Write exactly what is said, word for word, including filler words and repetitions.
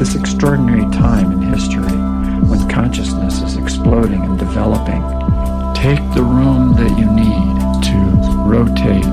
this extraordinary time in history when consciousness is exploding and developing, take the room that you need to rotate